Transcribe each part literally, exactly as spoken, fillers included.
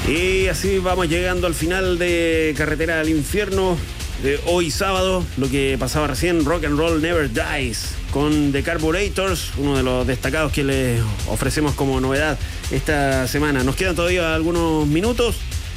Y así vamos llegando al final de Carretera al Infierno de hoy sábado. Lo que pasaba recién, Rock and Roll Never Dies con The Carburetors, uno de los destacados que les ofrecemos como novedad esta semana. Nos quedan todavía algunos minutos.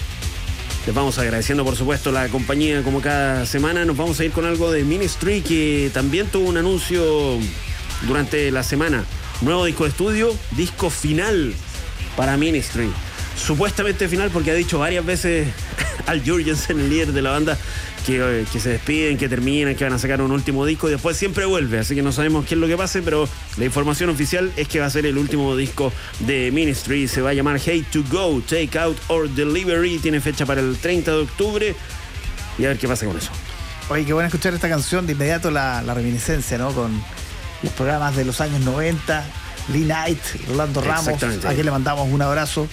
Les vamos agradeciendo, por supuesto, la compañía como cada semana. Nos vamos a ir con algo de Ministry, que también tuvo un anuncio durante la semana. Nuevo disco de estudio, disco final para Ministry. Supuestamente final porque ha dicho varias veces Al Jurgensen, el líder de la banda, que, que se despiden, que terminan, que van a sacar un último disco y después siempre vuelve, así que no sabemos qué es lo que pase, pero la información oficial es que va a ser el último disco de Ministry. Se va a llamar Hate to Go, Take Out or Delivery, tiene fecha para el treinta de octubre y a ver qué pasa con eso. Oye, qué bueno escuchar esta canción, de inmediato la, la reminiscencia, ¿no? Con los programas de los años noventa, Lee Knight, Rolando Ramos, a quien le mandamos un abrazo.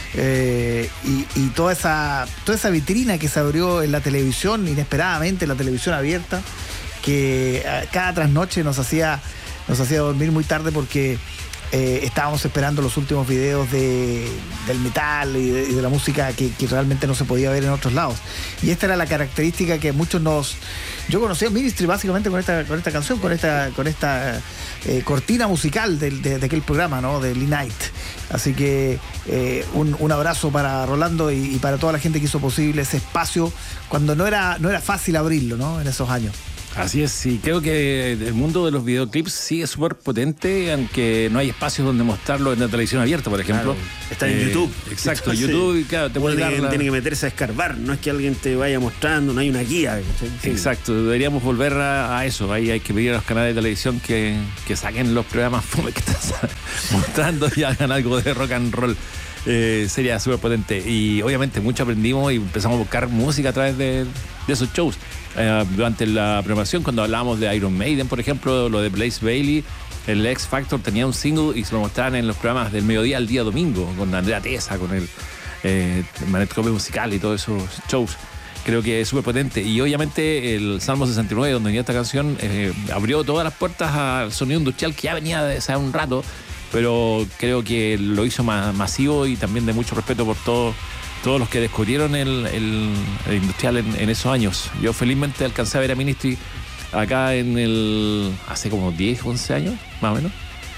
Eh, y, y toda esa toda esa vitrina que se abrió en la televisión, inesperadamente, en la televisión abierta, que cada trasnoche nos hacía nos hacía dormir muy tarde porque eh, estábamos esperando los últimos videos de, del metal y de, y de la música que, que realmente no se podía ver en otros lados. Y esta era la característica que muchos nos... Yo conocí a Ministry básicamente con esta, con esta canción, con esta, con esta eh, cortina musical de, de, de aquel programa, ¿no? De Lee Knight. Así que eh, un, un abrazo para Rolando y, y para toda la gente que hizo posible ese espacio cuando no era, no era fácil abrirlo, ¿no? En esos años. Así es, sí, creo que el mundo de los videoclips sí es súper potente, aunque no hay espacios donde mostrarlo en la televisión abierta, por ejemplo. Claro, está en eh, YouTube. Exacto, entonces, YouTube, claro, te puede dar tiene, la... tiene que meterse a escarbar, no es que alguien te vaya mostrando, no hay una guía. Sí. Exacto, deberíamos volver a, a eso, ahí hay que pedir a los canales de televisión que, que saquen los programas fome que están mostrando y hagan algo de rock and roll. Eh, sería súper potente y obviamente mucho aprendimos y empezamos a buscar música a través de, de esos shows. Eh, durante la preparación, cuando hablábamos de Iron Maiden, por ejemplo, lo de Blaze Bayley, el X Factor tenía un single y se lo mostraban en los programas del mediodía al día domingo, con Andrea Tesa, con el eh, Manetcopio Musical y todos esos shows. Creo que es súper potente. Y obviamente el Salmo sesenta y nueve, donde venía esta canción, eh, abrió todas las puertas al sonido industrial que ya venía de hace un rato, pero creo que lo hizo más masivo y también de mucho respeto por todos todos los que descubrieron el, el, el industrial en, en esos años. Yo felizmente alcancé a ver a Ministry acá en el hace como diez, once años, más o menos,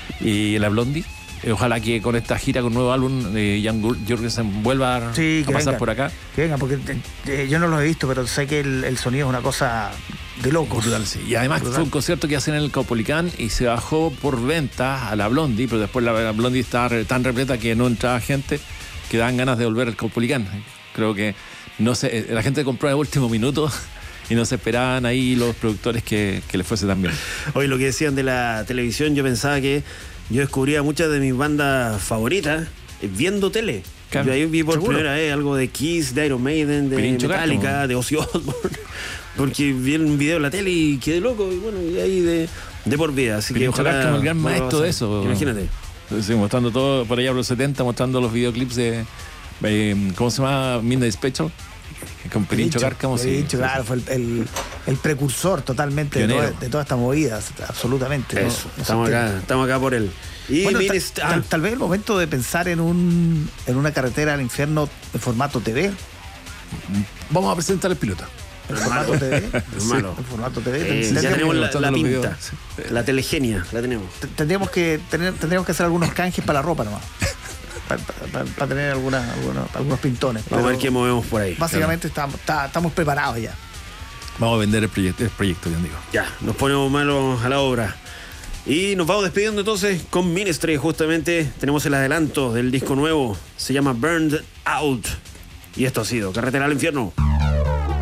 y la Blondie. Ojalá que con esta gira, con nuevo álbum, eh, Jan Jurgensen vuelva a, sí, a pasar venga, por acá. Que venga, porque eh, yo no lo he visto, pero sé que el, el sonido es una cosa de locos. Brutal, sí. Y además brutal. Fue un concierto que hacen en el Caupolicán y se bajó por venta a la Blondie, pero después la, la Blondie estaba tan repleta que no entraba gente, que daban ganas de volver al Caupolicán. Creo que no sé, la gente compró de último minuto y no se esperaban ahí los productores que, que les fuese tan bien. Hoy lo que decían de la televisión, yo pensaba que yo descubría muchas de mis bandas favoritas viendo tele. Claro. Yo ahí vi por ¿Seguro? primera vez algo de Kiss, de Iron Maiden, de Pirincho Metallica, Cárcamo. De Ozzy Osbourne, porque vi un video en la tele y quedé loco, y bueno, y ahí de, de por vida. Así Pirincho que ojalá como el gran maestro de eso. Imagínate. Sí, mostrando todo por allá por los setenta, mostrando los videoclips de, de ¿cómo se llama? Midnight Special. Con Pirincho Cárcamo, sí. Pirincho, claro, fue el, el, el precursor totalmente de, toda, de todas estas movidas, absolutamente. Eso, ¿no? estamos, acá, estamos acá por él. Y bueno, tal, ah. tal, tal vez el momento de pensar en un en una carretera al infierno en formato T V. Vamos a presentar el piloto. ¿El formato T V? Sí. El formato T V. Eh, ya tenemos la, la pinta, la telegenia, la tenemos. Tendríamos que, tener, tendríamos que hacer algunos canjes para la ropa nomás. Para, para, para tener alguna, alguna, algunos pintones. Vamos a ver qué movemos por ahí. Básicamente claro. estamos, está, estamos preparados ya. Vamos a vender el proyecto, el proyecto, ya digo. Ya, nos ponemos malos a la obra. Y nos vamos despidiendo entonces con Ministry. Justamente tenemos el adelanto del disco nuevo. Se llama Burned Out. Y esto ha sido Carretera al Infierno.